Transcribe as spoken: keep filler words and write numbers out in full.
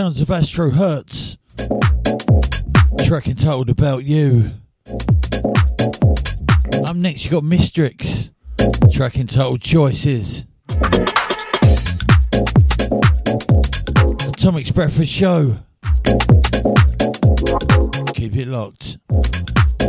sounds of Astro Hertz. Track entitled About You. Up next you got Mistrix. Track entitled Choices. Atomic's Breakfast Show. Keep it locked.